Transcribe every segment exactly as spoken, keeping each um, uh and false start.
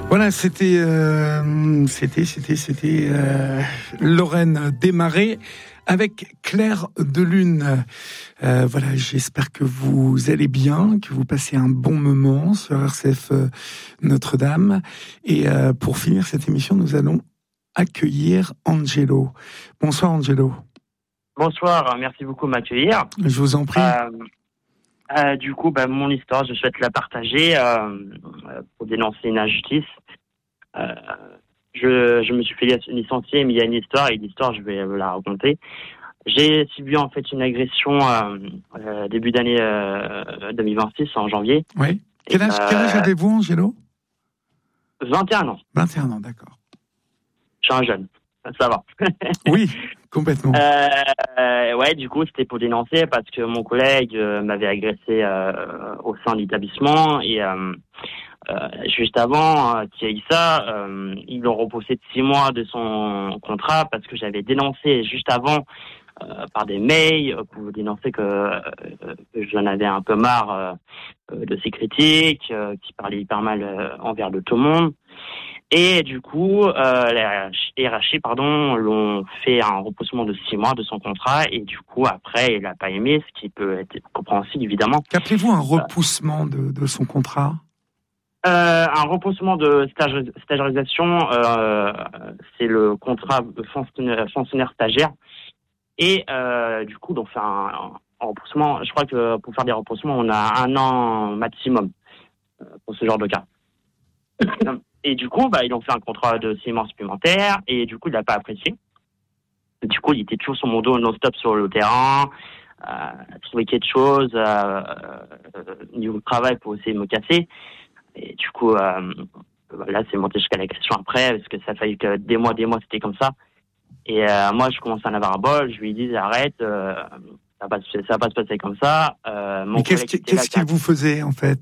Voilà, c'était, euh, c'était, c'était, c'était euh, Lorraine Desmarais avec Clair de Lune. Euh, voilà, j'espère que vous allez bien, que vous passez un bon moment sur R C F euh, Notre-Dame. Et euh, pour finir cette émission, nous allons accueillir Angelo. Bonsoir Angelo. Bonsoir, merci beaucoup de m'accueillir. Je vous en prie. Euh, euh, du coup, bah, mon histoire, je souhaite la partager euh, pour dénoncer une injustice. Euh, je, je me suis fait licencier, mais il y a une histoire, et l'histoire, je vais la raconter. J'ai subi en fait une agression euh, euh, début d'année euh, deux mille vingt-six, en janvier. Oui. Quel âge, euh, quel âge avez-vous, Angelo ? vingt et un ans. vingt et un ans, d'accord. Je suis un jeune, ça va. Oui, complètement. Euh, ouais, du coup, c'était pour dénoncer parce que mon collègue euh, m'avait agressé euh, au sein de l'établissement et euh, euh, juste avant euh, qu'il y ait ça, euh, ils l'ont repoussé de six mois de son contrat parce que j'avais dénoncé juste avant euh, par des mails pour dénoncer que, euh, que j'en avais un peu marre euh, de ses critiques, euh, qui parlaient hyper mal euh, envers de tout le monde. Et du coup, euh, les R H I, pardon, l'ont fait un repoussement de six mois de son contrat. Et du coup, après, il n'a pas aimé, ce qui peut être compréhensible, évidemment. Qu'appelez-vous un repoussement de, de son contrat ? euh, Un repoussement de stage, stagiarisation, euh, c'est le contrat de fonctionnaire, fonctionnaire stagiaire. Et euh, du coup, on fait un, un repoussement. Je crois que pour faire des repoussements, on a un an maximum euh, pour ce genre de cas. Et du coup, bah, ils ont fait un contrat de six mois supplémentaire, et du coup, il n'a pas apprécié. Du coup, il était toujours sur mon dos non-stop sur le terrain, euh, trouver quelque chose, euh, euh, niveau de travail pour essayer de me casser. Et du coup, euh, là, c'est monté jusqu'à la question après, parce que ça a fallu que des mois, des mois, c'était comme ça. Et euh, moi, je commence à en avoir un bol, je lui dis, arrête, euh, ça va pas, ça va pas se passer comme ça. Euh, mon Mais qu'est-ce, qui, qu'est-ce qu'il vous faisait, en fait ?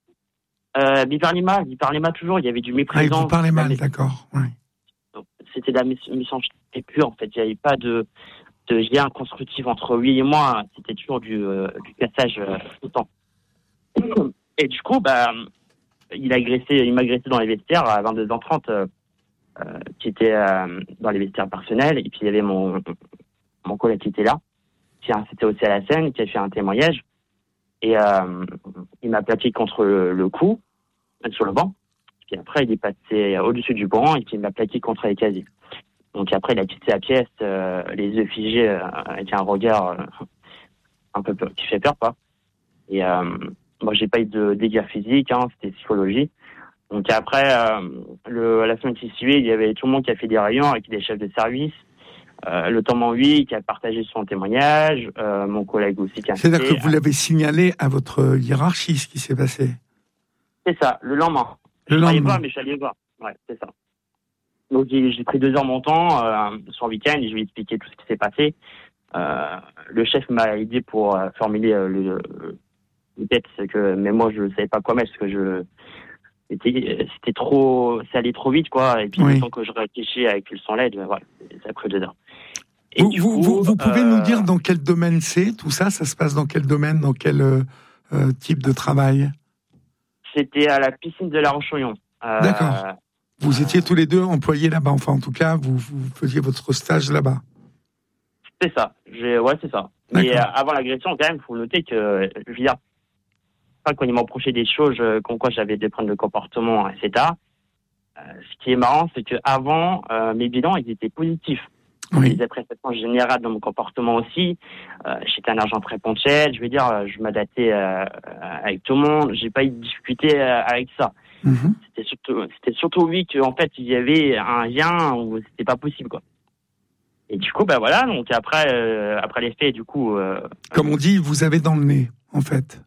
Euh, il parlait mal, il parlait mal toujours, il y avait du mépris. Ah, il vous parlait mal, d'accord. Oui. Donc, c'était de la méchanceté pure, en fait. Il n'y avait pas de, de lien constructif entre lui et moi. C'était toujours du, euh, du cassage euh, tout le temps. Et du coup, bah, il, a agressé, il m'a agressé dans les vestiaires à vingt-deux heures trente, euh, euh, qui était euh, dans les vestiaires personnels. Et puis, il y avait mon, mon collègue qui était là, qui a incité aussi à la scène, qui a fait un témoignage. Et euh, il m'a plaqué contre le, le cou, sur le banc. Puis après, il est passé au-dessus du banc et puis il m'a plaqué contre les casiers. Donc après, il a quitté la pièce, euh, les yeux figés, euh, avec un regard euh, un peu peur, qui fait peur, quoi. Et euh, moi, j'ai pas eu de dégâts physiques, hein, c'était psychologie. Donc après, euh, le, la semaine qui suivait, il y avait tout le monde qui a fait des réunions avec des chefs de service. Euh, le Temps huit qui a partagé son témoignage, euh, mon collègue aussi qui a... C'est-à-dire que vous l'avez signalé à votre hiérarchie, ce qui s'est passé ? C'est ça, le lendemain. Le je lendemain. Pas, mais je suis allé voir. Ouais, c'est ça. Donc j'ai, j'ai pris deux heures mon temps euh, sur le week-end et je lui ai expliqué tout ce qui s'est passé. Euh, le chef m'a aidé pour euh, formuler euh, le, le texte, que, mais moi je ne savais pas quoi mettre parce que je c'était, c'était trop, ça allait trop vite, quoi. Et puis Oui. le temps que je réfléchis avec le son L E D, voilà, ça a pris deux heures. Et vous, du vous, coup, vous, vous pouvez euh, nous dire dans quel domaine c'est, tout ça ? Ça se passe dans quel domaine, dans quel euh, euh, type de travail ? C'était à la piscine de La Roche-Oyonnax. Euh, D'accord. Vous étiez tous les deux employés là-bas, enfin en tout cas, vous, vous faisiez votre stage là-bas. C'est ça, j'ai, ouais, c'est ça. Mais euh, avant l'agression, quand même, il faut noter que, je veux dire, pas quand ils m'approchaient des choses, euh, comme quoi j'avais des problèmes de comportement, et cetera. Euh, ce qui est marrant, c'est qu'avant, euh, mes bilans, ils étaient positifs. Oui. Les prestations générales dans mon comportement aussi. Euh, j'étais un agent très ponctuel, je veux dire, je m'adaptais euh, avec tout le monde. J'ai pas eu de difficulté euh, avec ça. Mm-hmm. C'était surtout, c'était surtout lui qu'en fait, il y avait un lien où c'était pas possible, quoi. Et du coup, ben voilà, donc après, euh, après les faits, du coup... Euh, Comme on dit, vous avez dans le nez, en fait.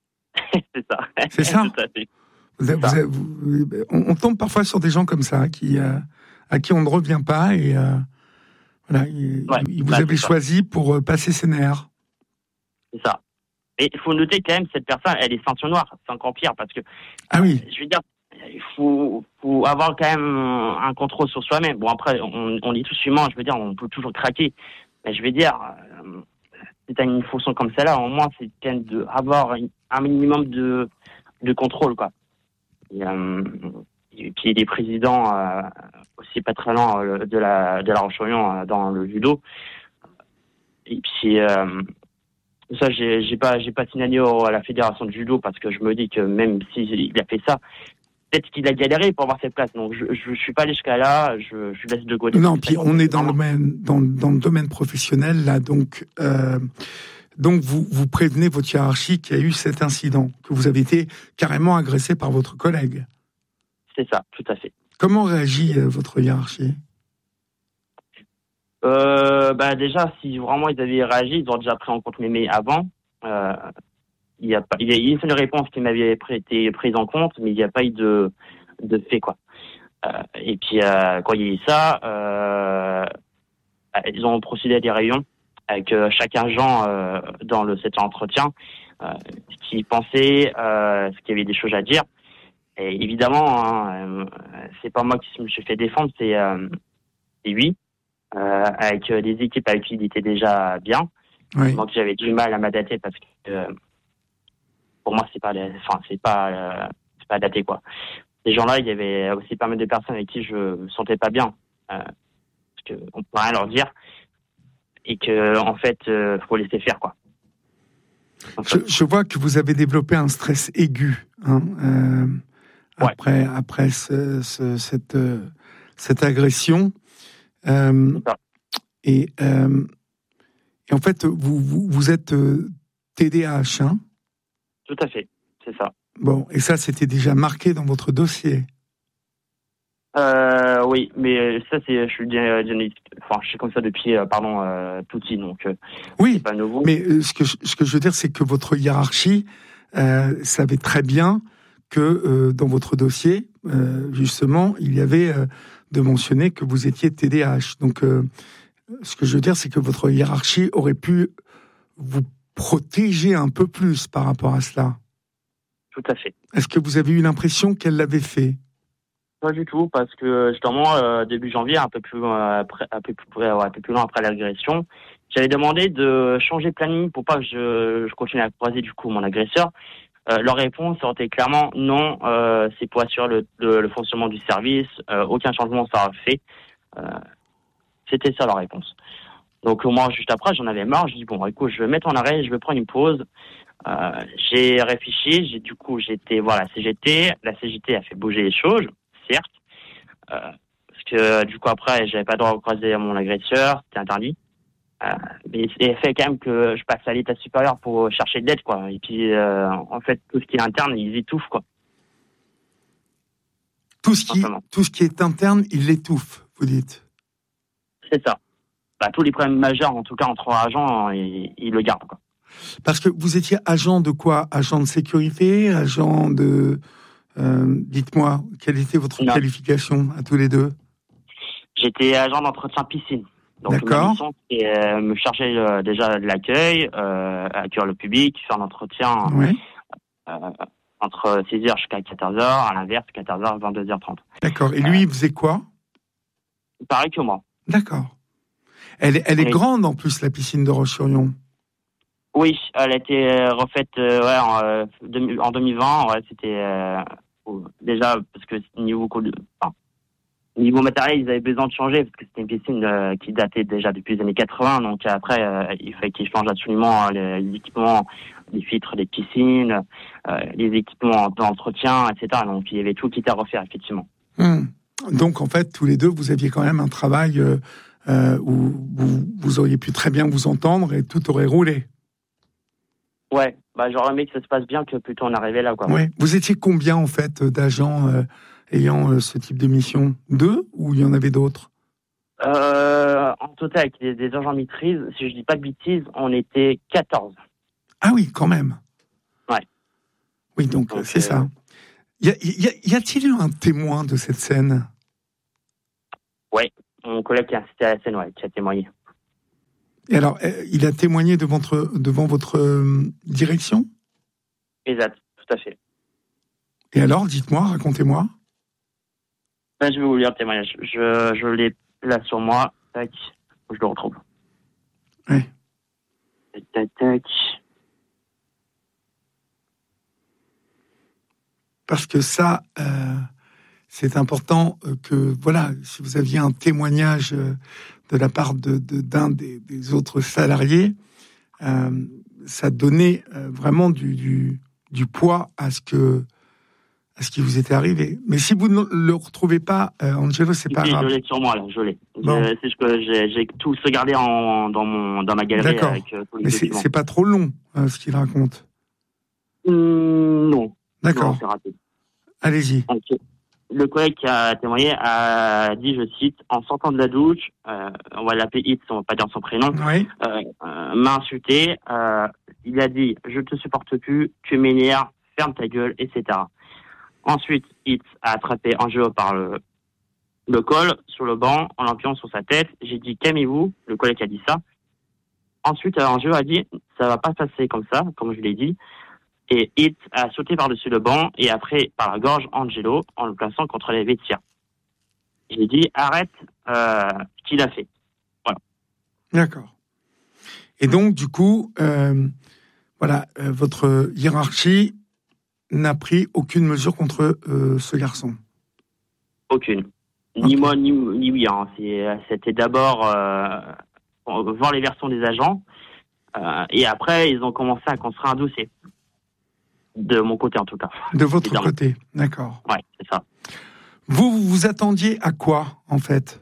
c'est ça. C'est ça. Tout à fait. Vous avez, vous avez, vous, on, on tombe parfois sur des gens comme ça, qui, euh, à qui on ne revient pas, et euh, voilà, il, ouais, il vous bah, avez choisi pour euh, passer ses nerfs. C'est ça. Et il faut noter quand même, cette personne, elle est ceinture noire, c'est encore pire, parce que... Ah oui. Je veux dire, il faut, faut avoir quand même un contrôle sur soi-même. Bon, après, on, on est tous humains, je veux dire, on peut toujours craquer. Mais je veux dire, euh, si tu as une fonction comme celle-là, au moins, c'est quand même d'avoir un minimum de, de contrôle, quoi. Et, euh, et puis il est président euh, aussi pas très loin euh, de la de la Roche-Orion euh, dans le judo. Et puis euh, ça, j'ai, j'ai pas j'ai pas signalé au, à la fédération de judo parce que je me dis que même s'il a fait ça, peut-être qu'il a galéré pour avoir cette place. Donc je je, je suis pas allé jusqu'à là. Je je laisse de côté. Non, puis on est dans le domaine dans, dans le domaine professionnel là, donc. Euh... Donc, vous, vous prévenez votre hiérarchie qu'il y a eu cet incident, que vous avez été carrément agressé par votre collègue. C'est ça, tout à fait. Comment réagit euh, votre hiérarchie ? euh, bah Déjà, si vraiment ils avaient réagi, ils auraient déjà pris en compte mes mails avant. Euh, il y a pas, il y a une seule réponse qui m'avait été prise en compte, mais il n'y a pas eu de, de fait, quoi. Euh, et puis, euh, quand il y a eu ça, euh, ils ont procédé à des réunions avec euh, chaque agent euh, dans le cet entretien, euh, ce qu'il pensait, euh, ce qu'il y avait des choses à dire. Et évidemment, hein, euh, c'est pas moi qui me suis fait défendre, c'est, euh, c'est lui, euh, avec euh, des équipes avec qui il était déjà bien. Oui. Moi, j'avais du mal à m'adapter parce que euh, pour moi, c'est pas, enfin, c'est pas, euh, c'est pas adapté, quoi. Ces gens-là, il y avait aussi pas mal de personnes avec qui je me sentais pas bien, euh, parce que on peut rien leur dire. Et que en fait, euh, faut laisser faire, quoi. Je, je vois que vous avez développé un stress aigu hein, euh, ouais. après après ce, ce, cette euh, cette agression euh, et euh, et en fait vous vous, vous êtes euh, T D A H hein ? Tout à fait, c'est ça. Bon, et ça c'était déjà marqué dans votre dossier. Euh, oui, mais ça c'est, je suis diagnostic, enfin je suis comme ça depuis, euh, pardon, euh, tout petit, donc euh, oui, c'est pas nouveau. Mais euh, ce que je, ce que je veux dire, c'est que votre hiérarchie euh, savait très bien que euh, dans votre dossier, euh, justement, il y avait euh, de mentionner que vous étiez T D A H. Donc, euh, ce que je veux dire, c'est que votre hiérarchie aurait pu vous protéger un peu plus par rapport à cela. Tout à fait. Est-ce que vous avez eu l'impression qu'elle l'avait fait ? Pas du tout, parce que justement, euh, début janvier, un peu plus, euh, après, un peu plus, ouais, un peu plus loin après l'agression, j'avais demandé de changer de planning pour pas que je, je continue à croiser du coup mon agresseur. Euh, leur réponse était clairement non, euh, c'est pour assurer le, le, le fonctionnement du service, euh, aucun changement sera fait. Euh, c'était ça leur réponse. Donc moi, juste après, j'en avais marre. Je dis bon, écoute, je vais mettre en arrêt, je vais prendre une pause. Euh, j'ai réfléchi, j'ai du coup j'étais voir la C G T. La C G T a fait bouger les choses, certes, euh, parce que du coup après, j'avais pas le droit de croiser mon agresseur, c'était interdit. Euh, mais c'est fait quand même que je passe à l'état supérieur pour chercher de l'aide, quoi. Et puis euh, en fait, tout ce qui est interne, ils étouffent, quoi. Tout ce qui, tout ce qui est interne, il l'étouffe, vous dites. C'est ça. Bah, tous les problèmes majeurs, en tout cas entre agents, ils, ils le gardent, quoi. Parce que vous étiez agent de quoi ? Agent de sécurité ? Agent de... Euh, dites-moi, quelle était votre non. qualification à tous les deux ? J'étais agent d'entretien piscine. Donc D'accord. ma mission, c'est euh, me charger euh, déjà de l'accueil, euh, accueillir le public, faire l'entretien oui. euh, entre six heures jusqu'à quatorze heures, à l'inverse, quatorze heures, vingt-deux heures trente. D'accord. Et lui, euh, il faisait quoi ? Pareil que moi. D'accord. Elle, elle est oui. grande en plus, la piscine de Roche-sur-Yon. Oui, elle a été refaite euh, ouais, en, euh, en deux mille vingt. Ouais, c'était euh, déjà parce que niveau, enfin, niveau matériel, ils avaient besoin de changer parce que c'était une piscine euh, qui datait déjà depuis les années quatre-vingts. Donc après, euh, il fallait qu'ils changent absolument les, les équipements, les filtres des piscines, euh, les équipements d'entretien, et cetera. Donc il y avait tout qui était à refaire, effectivement. Hum. Donc en fait, tous les deux, vous aviez quand même un travail euh, euh, où vous, vous auriez pu très bien vous entendre et tout aurait roulé. Ouais, bah j'aurais aimé que ça se passe bien que plutôt on arrivait là, quoi. Ouais. Vous étiez combien en fait d'agents euh, ayant euh, ce type de mission ? Deux ou il y en avait d'autres ? euh, En total, avec des, des agents maîtrise, si je dis pas de bêtises, on était quatorze. Ah oui, quand même. Ouais. Oui, donc, donc c'est euh... ça. Y, a, y, a, y a-t-il eu un témoin de cette scène ? Ouais, mon collègue qui a assisté à la scène, ouais, qui a témoigné. Et alors, euh, il a témoigné devant votre, devant votre euh, direction ? Exact, tout à fait. Et alors, dites-moi, racontez-moi. Ben, je vais vous lire le témoignage. Je, je l'ai là sur moi. Tac, faut que je le retrouve. Oui. Tac, tac, tac. Parce que ça, euh, c'est important que, voilà, si vous aviez un témoignage de la part de, de, d'un des, des autres salariés, euh, ça donnait vraiment du, du, du poids à ce que, à ce qui vous était arrivé. Mais si vous ne le retrouvez pas, euh, Angelo, c'est pas oui, grave. Je l'ai sur moi, là, je l'ai. Bon. Je, c'est ce que j'ai, j'ai tout sauvegardé en, dans, mon, dans ma galerie. D'accord. Avec euh, tous les Mais c'est, documents. c'est pas trop long, euh, ce qu'il raconte. Mmh, non. D'accord. Non, c'est rapide. Allez-y. Donc, le collègue qui a témoigné a dit, je cite, en sortant de la douche, euh, on va l'appeler Hitz, on va pas dire son prénom, Oui. euh, euh, m'a insulté. Euh, il a dit, je te supporte plus, tu m'énerves, ferme ta gueule, et cetera. Ensuite, Hitz a attrapé Angelo par le, le col, sur le banc, en l'appuyant sur sa tête. J'ai dit, calmez-vous, le collègue a dit ça. Ensuite, Angelo a dit, ça va pas se passer comme ça, comme je l'ai dit. Et Hitz a sauté par-dessus le banc et après par la gorge Angelo en le plaçant contre les vestiaires. J'ai dit arrête euh, ce qu'il a fait. Voilà. D'accord. Et donc du coup, euh, voilà, euh, votre hiérarchie n'a pris aucune mesure contre euh, ce garçon. Aucune. Ni okay. moi ni, ni oui. Hein. C'est, c'était d'abord euh, voir les versions des agents euh, et après ils ont commencé à construire un dossier. De mon côté, en tout cas. De votre évidemment. Côté, d'accord. Ouais, c'est ça. Vous, vous vous attendiez à quoi, en fait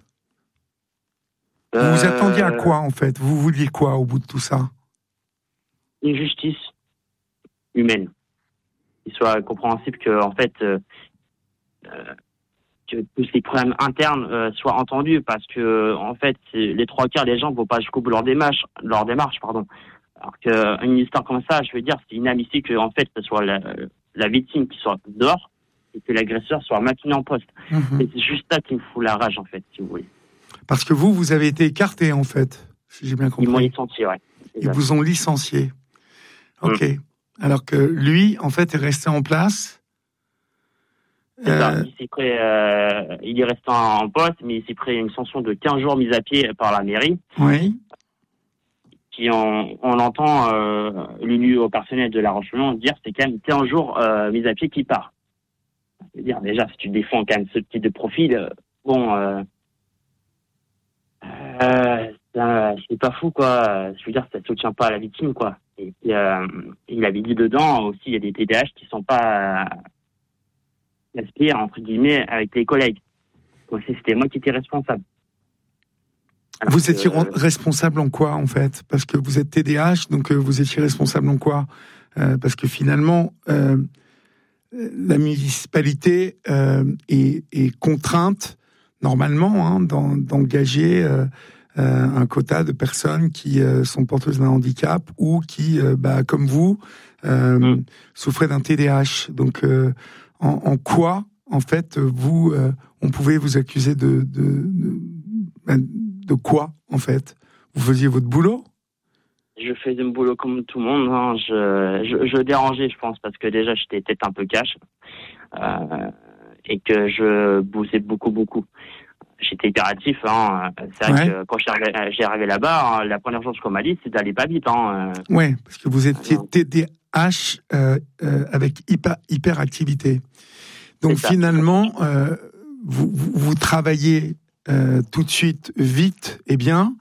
euh... Vous vous attendiez à quoi, en fait Vous vouliez quoi, au bout de tout ça? Une justice humaine. Qu'il soit compréhensible que, en fait, euh, euh, que tous les problèmes internes euh, soient entendus, parce que, en fait, les trois quarts des gens ne vont pas jusqu'au bout de leur démarche, leur démarche, pardon. Alors qu'une histoire comme ça, je veux dire, c'est inadmissible que, en fait, ce soit la, la victime qui soit dehors et que l'agresseur soit maintenu en poste. Mmh. Et c'est juste ça qui me fout la rage, en fait, si vous voulez. Parce que vous, vous avez été écarté, en fait, si j'ai bien compris. Ils m'ont licencié, ouais. Ils vous ont licencié. Ok. Mmh. Alors que lui, en fait, est resté en place. C'est euh... ça. Il, s'est pris, euh, il est resté en poste, mais il s'est pris une sanction de quinze jours mise à pied par la mairie. Oui. Qui on, on entend euh, l'élu au personnel de La Roche-Hulon dire c'est quand même quinze jours euh, mis à pied qui part. Je veux dire, déjà, si tu défends quand même ce type de profil, euh, bon, euh, euh, ça, c'est pas fou, quoi. Je veux dire, ça soutient pas à la victime, quoi. Et puis, euh, il avait dit dedans aussi, il y a des T D A H qui sont pas gaspillés, entre guillemets, avec les collègues. Donc, c'était moi qui étais responsable. Alors vous étiez euh, responsable en quoi, en fait? Parce que vous êtes T D A H, donc euh, vous étiez responsable en quoi? euh, Parce que finalement, euh, la municipalité euh, est, est contrainte, normalement, hein, d'engager euh, euh, un quota de personnes qui euh, sont porteuses d'un handicap ou qui, euh, bah, comme vous, euh, mmh. souffraient d'un T D A H. Donc, euh, en, en quoi, en fait, vous, euh, on pouvait vous accuser de... de, de, de De quoi, en fait? Vous faisiez votre boulot? Je faisais mon boulot comme tout le monde. Hein. Je, je, je dérangeais, je pense, parce que déjà, j'étais tête un peu cash. Euh, et que je bossais beaucoup, beaucoup. J'étais hyperactif. Hein. C'est vrai ouais. que quand j'ai, j'ai arrivé là-bas, hein, la première chose qu'on m'a dit, c'est d'aller pas vite. Hein. Oui, parce que vous étiez T D A H euh, euh, avec hyper, hyperactivité. Donc, finalement, euh, vous, vous, vous travaillez... Euh, tout de suite, vite et bien,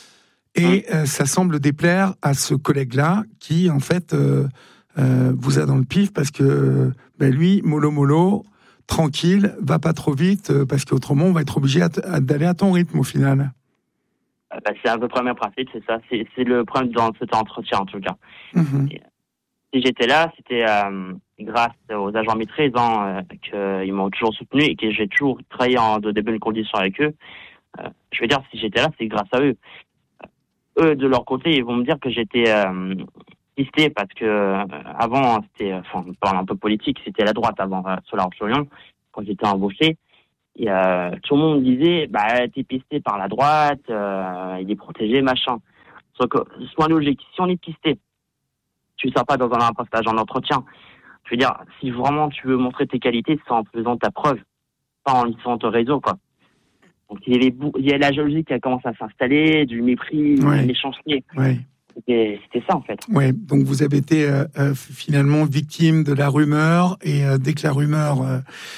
et euh, ça semble déplaire à ce collègue-là qui, en fait, euh, euh, vous a dans le pif parce que ben lui, mollo mollo, tranquille, va pas trop vite, parce qu'autrement, on va être obligé à t- à, d'aller à ton rythme au final. Bah, c'est un peu le premier principe, c'est ça. C'est, c'est le problème dans cet entretien, en tout cas. Mmh. Et, si j'étais là, c'était euh, grâce aux agents maîtrises hein, euh, qu'ils m'ont toujours soutenu et que j'ai toujours travaillé en de, de bonnes conditions avec eux. Euh, je veux dire, si j'étais là, c'est grâce à eux. Euh, eux, de leur côté, ils vont me dire que j'étais euh, pisté parce que euh, avant, c'était, enfin, on parle un peu politique, c'était la droite avant euh, sur La Roche-Hulon, quand j'étais embauché. Et euh, tout le monde me disait, bah, t'es pisté par la droite, euh, il est protégé, machin. Sauf que, sois logique, si on est pisté, tu ne seras pas dans un passage en entretien. Je veux dire, si vraiment tu veux montrer tes qualités, c'est en faisant ta preuve, pas en lisant ton réseau, quoi. Donc, il y avait, il y a la jalousie qui a commencé à s'installer, du mépris, ouais. de l'échangeté. Ouais. C'était, c'était ça, en fait. Ouais. Donc, vous avez été, euh, euh, finalement victime de la rumeur, et euh, dès que la rumeur, euh,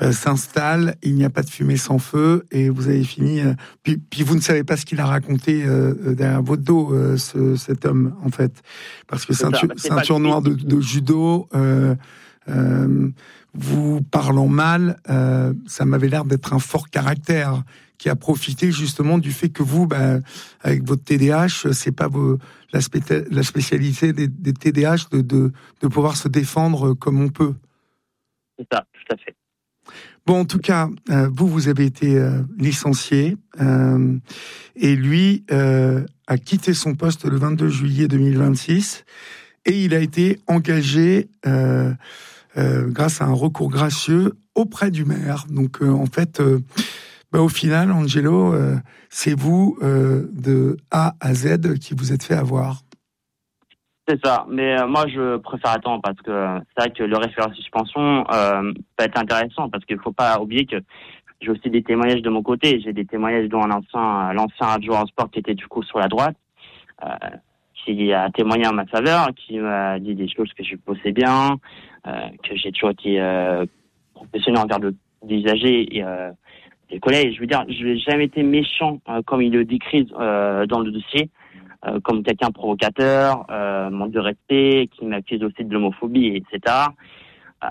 euh, s'installe, il n'y a pas de fumée sans feu, et vous avez fini. Euh, puis, puis vous ne savez pas ce qu'il a raconté euh, derrière votre dos, euh, ce, cet homme, en fait, parce que ceinture, bah, ceinture noire de, de judo. Euh, euh, vous parlant mal, euh, ça m'avait l'air d'être un fort caractère qui a profité justement du fait que vous, bah, avec votre T D A H, c'est pas vos, la, spé, la spécialité des, des T D A H de, de, de pouvoir se défendre comme on peut. C'est ça, tout à fait. Bon, en tout cas, euh, vous, vous avez été euh, licencié euh, et lui euh, a quitté son poste le vingt-deux juillet deux mille vingt-six et il a été engagé euh, euh, grâce à un recours gracieux auprès du maire. Donc, euh, en fait... Euh, Bah, au final, Angelo, euh, c'est vous euh, de A à Z qui vous êtes fait avoir. C'est ça, mais euh, moi je préfère attendre parce que euh, c'est vrai que le référé suspension euh, peut être intéressant parce qu'il faut pas oublier que j'ai aussi des témoignages de mon côté. J'ai des témoignages dont un ancien, l'ancien adjoint en sport qui était du coup sur la droite, euh, qui a témoigné en ma faveur, qui m'a dit des choses que je bossais bien, euh, que j'ai toujours été euh, professionnel envers le, des usagers et euh, les collègues. Je veux dire, je n'ai jamais été méchant euh, comme ils le décrivent euh, dans le dossier. Euh, comme quelqu'un de provocateur, euh, manque de respect, qui m'accuse aussi de l'homophobie, et cetera. Euh,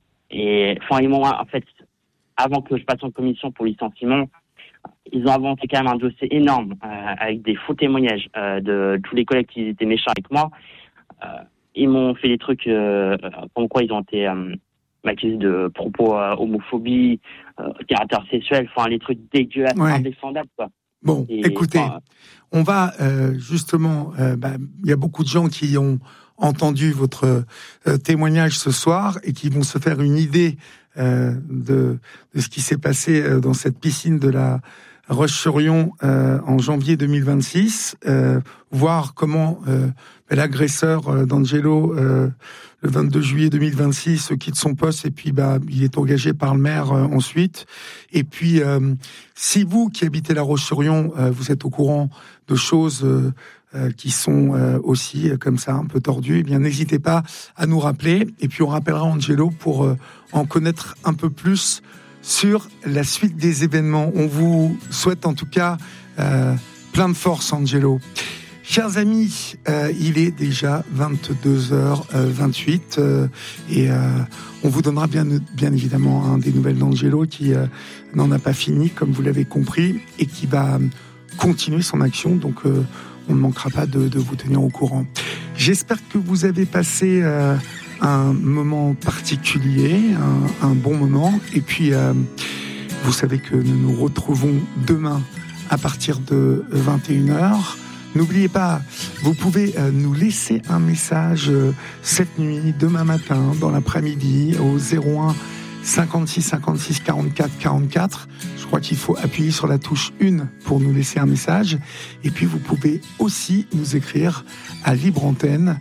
et enfin, ils m'ont, en fait, avant que je passe en commission pour licenciement, ils ont inventé quand même un dossier énorme euh, avec des faux témoignages euh, de tous les collègues qui étaient méchants avec moi. Euh, ils m'ont fait des trucs euh, comme quoi ils ont été euh, m'accusés de propos euh, homophobie, euh, caractère sexuel, enfin les trucs dégueulasses, ouais. Indéfendables, quoi. Bon, et, écoutez, enfin, on va euh, justement, il euh, bah, y a beaucoup de gens qui ont entendu votre euh, témoignage ce soir et qui vont se faire une idée euh, de, de ce qui s'est passé euh, dans cette piscine de la Roche-sur-Yon euh, en janvier deux mille vingt-six, euh, voir comment euh, l'agresseur euh, d'Angelo euh, le vingt-deux juillet deux mille vingt-six quitte son poste et puis bah il est engagé par le maire euh, ensuite. Et puis euh, si vous qui habitez la Roche-sur-Yon, euh, vous êtes au courant de choses euh, euh, qui sont euh, aussi euh, comme ça un peu tordues, eh bien n'hésitez pas à nous rappeler et puis on rappellera Angelo pour euh, en connaître un peu plus sur la suite des événements. On vous souhaite en tout cas euh, plein de force, Angelo. Chers amis, euh, il est déjà vingt-deux heures vingt-huit euh, et euh, on vous donnera bien, bien évidemment hein, des nouvelles d'Angelo qui euh, n'en a pas fini, comme vous l'avez compris, et qui va continuer son action. Donc, euh, on ne manquera pas de, de vous tenir au courant. J'espère que vous avez passé euh, un moment particulier, un, un bon moment. Et puis, euh, vous savez que nous nous retrouvons demain à partir de vingt et une heures. N'oubliez pas, vous pouvez euh, nous laisser un message euh, cette nuit, demain matin, dans l'après-midi, au zéro un cinquante-six cinquante-six quarante-quatre quarante-quatre. Je crois qu'il faut appuyer sur la touche un pour nous laisser un message. Et puis, vous pouvez aussi nous écrire à libreantenne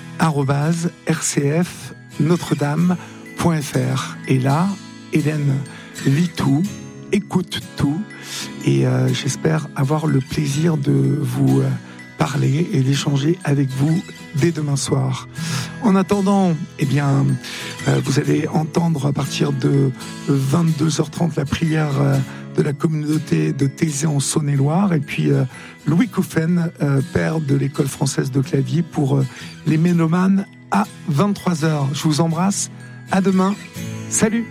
arobase r c f notre-dame point f r. Et là, Hélène lit tout, écoute tout. Et euh, j'espère avoir le plaisir de vous euh, parler et d'échanger avec vous dès demain soir. En attendant, eh bien, euh, vous allez entendre à partir de vingt-deux heures trente la prière euh, de la communauté de Thésée en Saône-et-Loire. Et puis euh, Louis Couffen, euh, père de l'école française de clavier, pour euh, les mélomanes à vingt-trois heures. Je vous embrasse. À demain. Salut.